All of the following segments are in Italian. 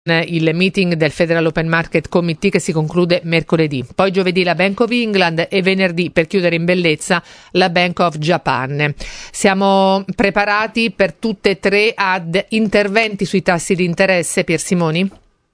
il meeting del Federal Open Market Committee che si conclude mercoledì. Poi giovedì la Bank of England e venerdì, per chiudere in bellezza, la Bank of Japan. Siamo preparati per tutte e tre ad interventi sui tassi di interesse, Pier Simoni?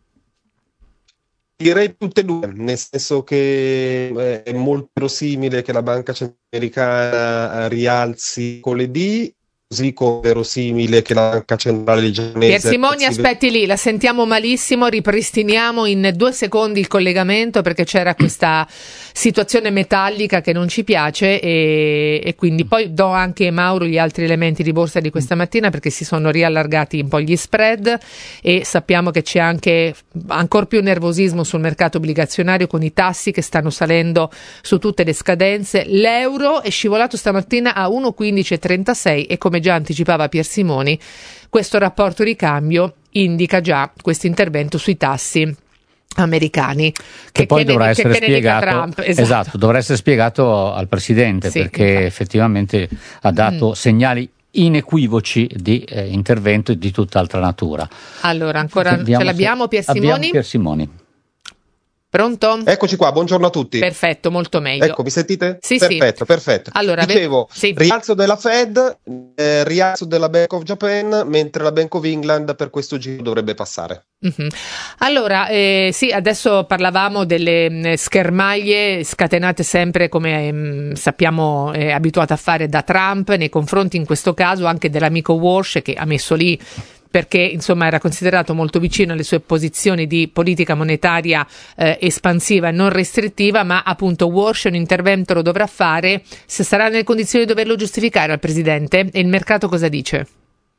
Direi tutte e due, nel senso che è molto verosimile che la Banca Centrale Americana rialzi mercoledì, così come verosimile che la Banca Centrale Giapponese... Pier Simoni, aspetti lì, la sentiamo malissimo, ripristiniamo in 2 secondi il collegamento perché c'era questa situazione metallica che non ci piace e quindi poi do anche a Mauro gli altri elementi di borsa di questa mattina perché si sono riallargati un po' gli spread e sappiamo che c'è anche ancora più nervosismo sul mercato obbligazionario con i tassi che stanno salendo su tutte le scadenze. L'euro è scivolato stamattina a 1,1536 e come già anticipava Pier Simoni, questo rapporto di cambio indica già questo intervento sui tassi americani che poi dovrà essere spiegato. Trump, esatto, dovrà essere spiegato al presidente, sì, perché infatti effettivamente ha dato segnali inequivoci di intervento di tutt'altra natura. Allora, ancora ce l'abbiamo, Pier Simoni? Abbiamo Pier Simoni. Pronto? Eccoci qua, buongiorno a tutti. Perfetto, molto meglio. Ecco, mi sentite? Sì, perfetto. Allora, dicevo, sì. Rialzo della Fed, rialzo della Bank of Japan, mentre la Bank of England per questo giro dovrebbe passare. Mm-hmm. Allora, sì, adesso parlavamo delle schermaglie scatenate sempre, come sappiamo è abituato a fare da Trump, nei confronti in questo caso anche dell'amico Walsh che ha messo lì perché insomma era considerato molto vicino alle sue posizioni di politica monetaria espansiva e non restrittiva, ma appunto Walsh un intervento lo dovrà fare se sarà nelle condizioni di doverlo giustificare al presidente. E il mercato cosa dice?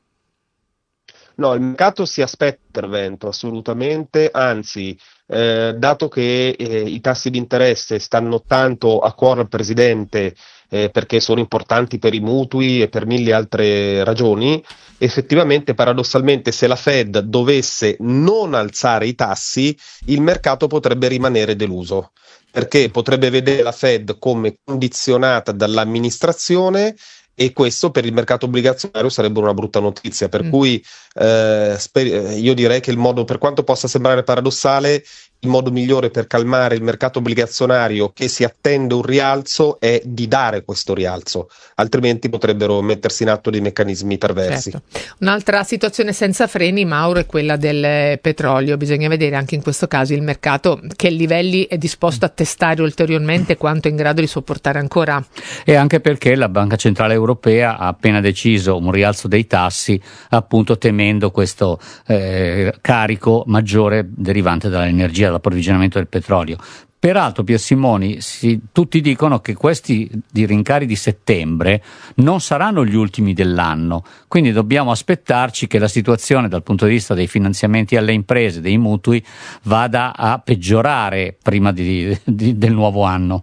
No, il mercato si aspetta intervento assolutamente, anzi dato che i tassi di interesse stanno tanto a cuore al presidente perché sono importanti per i mutui e per mille altre ragioni, effettivamente paradossalmente se la Fed dovesse non alzare i tassi il mercato potrebbe rimanere deluso perché potrebbe vedere la Fed come condizionata dall'amministrazione e questo per il mercato obbligazionario sarebbe una brutta notizia, per cui io direi che il modo, per quanto possa sembrare paradossale, il modo migliore per calmare il mercato obbligazionario che si attende un rialzo è di dare questo rialzo, altrimenti potrebbero mettersi in atto dei meccanismi perversi. Certo. Un'altra situazione senza freni, Mauro, è quella del petrolio. Bisogna vedere anche in questo caso il mercato che livelli è disposto a testare ulteriormente, quanto è in grado di sopportare ancora. E anche perché la Banca Centrale Europea ha appena deciso un rialzo dei tassi, appunto temendo questo carico maggiore derivante dall'energia, dall'approvvigionamento del petrolio. Peraltro, Pier Simoni, tutti dicono che questi rincari di settembre non saranno gli ultimi dell'anno, quindi dobbiamo aspettarci che la situazione dal punto di vista dei finanziamenti alle imprese, dei mutui, vada a peggiorare prima del nuovo anno.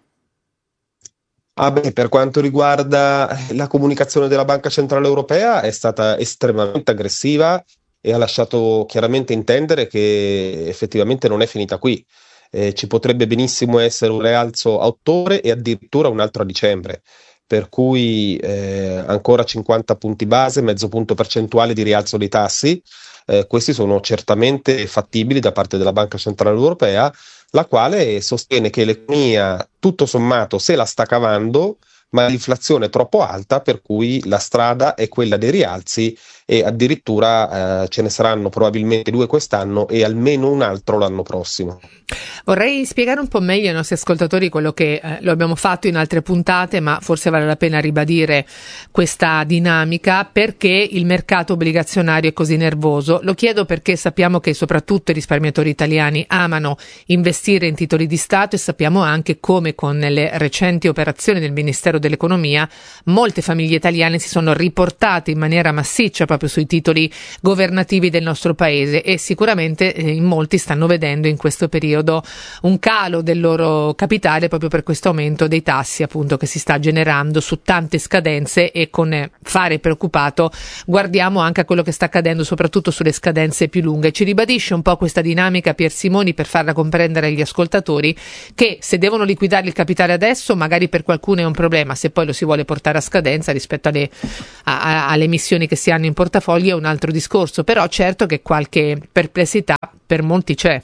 Per quanto riguarda la comunicazione della Banca Centrale Europea è stata estremamente aggressiva e ha lasciato chiaramente intendere che effettivamente non è finita qui. Ci potrebbe benissimo essere un rialzo a ottobre e addirittura un altro a dicembre, per cui ancora 50 punti base, mezzo punto percentuale di rialzo dei tassi. Questi sono certamente fattibili da parte della Banca Centrale Europea, la quale sostiene che l'economia tutto sommato se la sta cavando, ma l'inflazione è troppo alta, per cui la strada è quella dei rialzi e addirittura ce ne saranno probabilmente 2 quest'anno e almeno un altro l'anno prossimo. Vorrei spiegare un po' meglio ai nostri ascoltatori quello che lo abbiamo fatto in altre puntate, ma forse vale la pena ribadire questa dinamica, perché il mercato obbligazionario è così nervoso. Lo chiedo perché sappiamo che soprattutto i risparmiatori italiani amano investire in titoli di Stato e sappiamo anche come con le recenti operazioni del Ministero dell'Economia molte famiglie italiane si sono riportate in maniera massiccia proprio sui titoli governativi del nostro paese e sicuramente in molti stanno vedendo in questo periodo un calo del loro capitale proprio per questo aumento dei tassi appunto che si sta generando su tante scadenze e con fare preoccupato guardiamo anche a quello che sta accadendo soprattutto sulle scadenze più lunghe. Ci ribadisce un po' questa dinamica Pier Simoni per farla comprendere agli ascoltatori che se devono liquidare il capitale adesso magari per qualcuno è un problema, se poi lo si vuole portare a scadenza rispetto alle emissioni che si hanno in portafoglio portafogli è un altro discorso, però certo che qualche perplessità per molti c'è.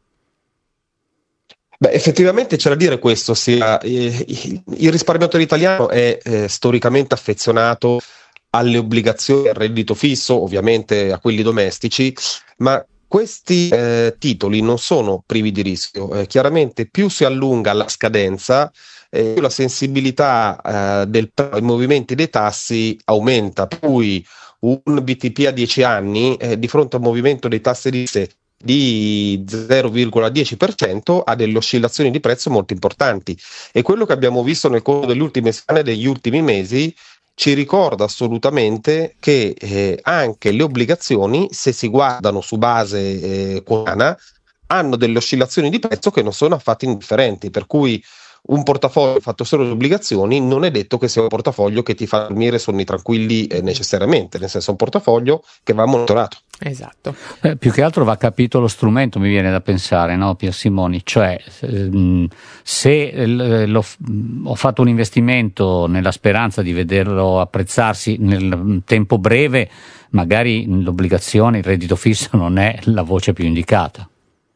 Beh, effettivamente c'è da dire questo, il risparmiatore italiano è storicamente affezionato alle obbligazioni, al reddito fisso, ovviamente a quelli domestici, ma questi titoli non sono privi di rischio. Chiaramente più si allunga la scadenza, più la sensibilità ai movimenti dei tassi aumenta, per cui un BTP a 10 anni di fronte a un movimento dei tassi di 0,10% ha delle oscillazioni di prezzo molto importanti, e quello che abbiamo visto nel corso delle ultime settimane e degli ultimi mesi ci ricorda assolutamente che anche le obbligazioni, se si guardano su base quotidiana, hanno delle oscillazioni di prezzo che non sono affatto indifferenti, per cui un portafoglio fatto solo di obbligazioni non è detto che sia un portafoglio che ti fa dormire sonni tranquilli necessariamente, nel senso è un portafoglio che va monitorato. Esatto. Più che altro va capito lo strumento, mi viene da pensare, no, Piersimoni? Cioè, se ho fatto un investimento nella speranza di vederlo apprezzarsi nel tempo breve, magari l'obbligazione, il reddito fisso non è la voce più indicata.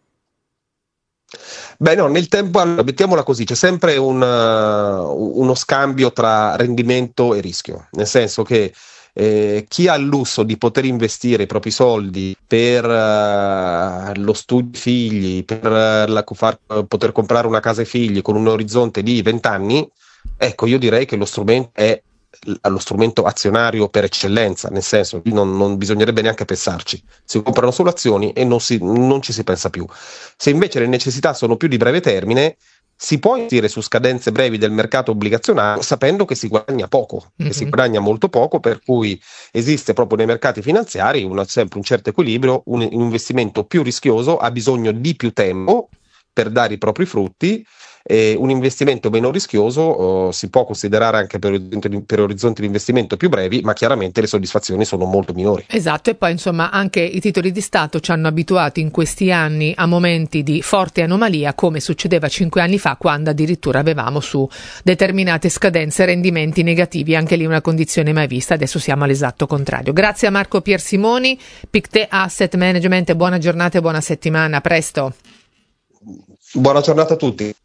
Beh no, nel tempo, allora, mettiamola così, c'è sempre uno scambio tra rendimento e rischio, nel senso che chi ha il lusso di poter investire i propri soldi per lo studio dei figli, per poter comprare una casa ai figli con un orizzonte di 20 anni, ecco, io direi che lo strumento è lo strumento azionario per eccellenza, nel senso che non bisognerebbe neanche pensarci, si comprano solo azioni e non ci si pensa più. Se invece le necessità sono più di breve termine, si può investire su scadenze brevi del mercato obbligazionario sapendo che si guadagna poco, che si guadagna molto poco, per cui esiste proprio nei mercati finanziari sempre un certo equilibrio. Un investimento più rischioso ha bisogno di più tempo per dare i propri frutti, e un investimento meno rischioso si può considerare anche per orizzonti di investimento più brevi, ma chiaramente le soddisfazioni sono molto minori. Esatto, e poi insomma anche i titoli di Stato ci hanno abituato in questi anni a momenti di forte anomalia, come succedeva 5 anni fa, quando addirittura avevamo su determinate scadenze rendimenti negativi, anche lì una condizione mai vista. Adesso siamo all'esatto contrario. Grazie a Marco Piersimoni, Pictet Asset Management, buona giornata e buona settimana, a presto. Buona giornata a tutti.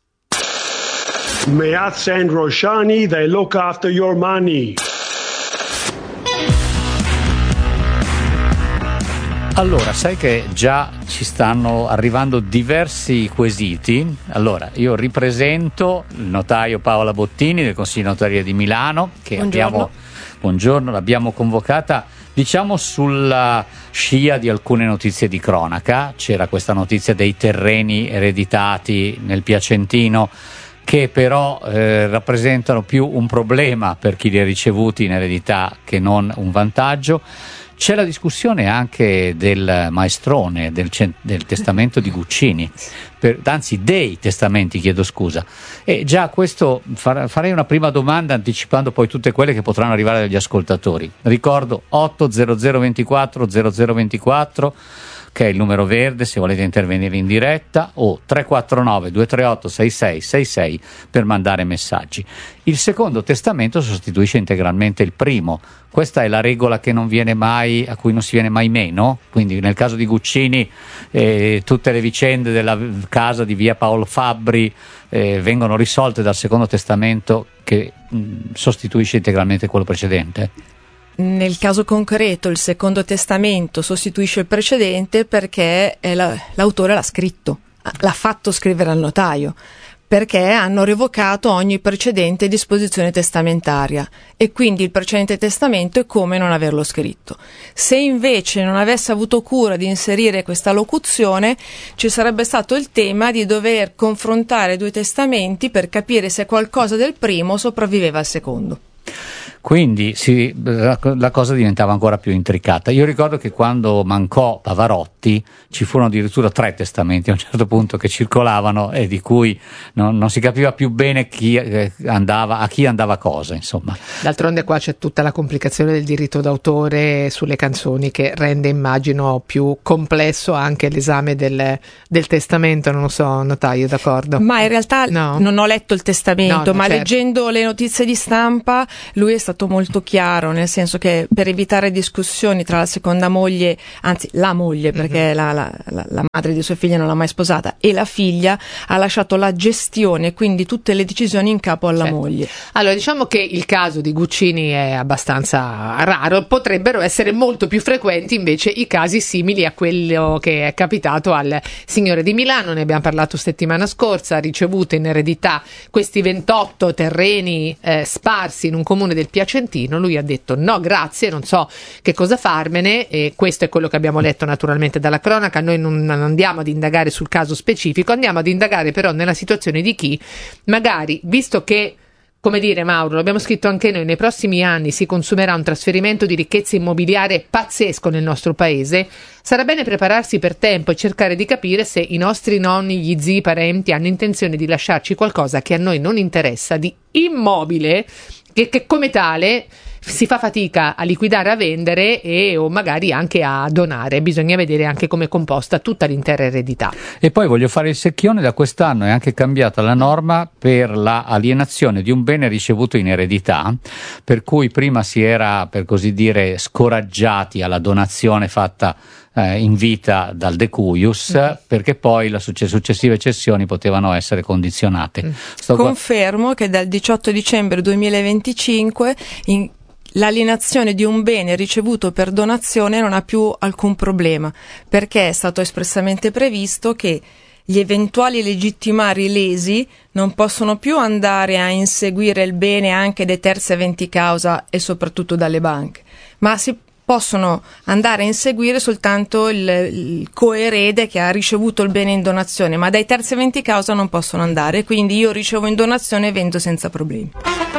Meaz and Roshani, they look after your money. Allora, sai che già ci stanno arrivando diversi quesiti. Allora, io ripresento il notaio Paola Bottini del Consiglio Notaria di Milano, che buongiorno, l'abbiamo convocata diciamo sulla scia di alcune notizie di cronaca. C'era questa notizia dei terreni ereditati nel Piacentino, che però rappresentano più un problema per chi li ha ricevuti in eredità che non un vantaggio. C'è la discussione anche del maestrone, del testamento di Guccini, anzi dei testamenti, chiedo scusa. E già questo farei una prima domanda anticipando poi tutte quelle che potranno arrivare dagli ascoltatori. Ricordo 80024 0024, che è il numero verde se volete intervenire in diretta, o 349 238 6666 per mandare messaggi. Il secondo testamento sostituisce integralmente il primo. Questa è la regola che non viene mai, a cui non si viene mai meno. Quindi nel caso di Guccini tutte le vicende della casa di via Paolo Fabbri vengono risolte dal secondo testamento che sostituisce integralmente quello precedente. Nel caso concreto il secondo testamento sostituisce il precedente perché l'autore l'ha scritto, l'ha fatto scrivere al notaio, perché hanno revocato ogni precedente disposizione testamentaria e quindi il precedente testamento è come non averlo scritto. Se invece non avesse avuto cura di inserire questa locuzione, ci sarebbe stato il tema di dover confrontare due testamenti per capire se qualcosa del primo sopravviveva al secondo. Quindi la cosa diventava ancora più intricata. Io ricordo che quando mancò Pavarotti ci furono addirittura 3 testamenti a un certo punto che circolavano e di cui non si capiva più bene a chi andava cosa, insomma. D'altronde qua c'è tutta la complicazione del diritto d'autore sulle canzoni, che rende, immagino, più complesso anche l'esame del testamento. Non lo so, notaio, d'accordo? Ma in realtà non ho letto il testamento, ma certo, leggendo le notizie di stampa lui è stato stato molto chiaro, nel senso che per evitare discussioni tra la seconda moglie, anzi la moglie, perché la madre di sua figlia non l'ha mai sposata, e la figlia, ha lasciato la gestione, quindi tutte le decisioni in capo alla moglie. Allora, diciamo che il caso di Guccini è abbastanza raro, potrebbero essere molto più frequenti invece i casi simili a quello che è capitato al signore di Milano. Ne abbiamo parlato settimana scorsa, ha ricevuto in eredità questi 28 terreni sparsi in un comune del Piacentino. Lui ha detto no grazie, non so che cosa farmene, e questo è quello che abbiamo letto naturalmente dalla cronaca. Noi non andiamo ad indagare sul caso specifico, andiamo ad indagare però nella situazione di chi magari, visto che, come dire, Mauro, l'abbiamo scritto anche noi, nei prossimi anni si consumerà un trasferimento di ricchezza immobiliare pazzesco nel nostro paese, sarà bene prepararsi per tempo e cercare di capire se i nostri nonni, gli zii, i parenti hanno intenzione di lasciarci qualcosa che a noi non interessa, di immobile, che come tale si fa fatica a liquidare, a vendere o magari anche a donare. Bisogna vedere anche come è composta tutta l'intera eredità. E poi voglio fare il secchione: da quest'anno è anche cambiata la norma per la alienazione di un bene ricevuto in eredità, per cui prima si era, per così dire, scoraggiati alla donazione fatta in vita dal decuius, perché poi le successive cessioni potevano essere condizionate. Confermo che dal 18 dicembre 2025 l'alienazione di un bene ricevuto per donazione non ha più alcun problema, perché è stato espressamente previsto che gli eventuali legittimari lesi non possono più andare a inseguire il bene anche dai terzi aventi causa e soprattutto dalle banche, ma si possono andare a inseguire soltanto il coerede che ha ricevuto il bene in donazione, ma dai terzi aventi causa non possono andare, quindi io ricevo in donazione e vendo senza problemi.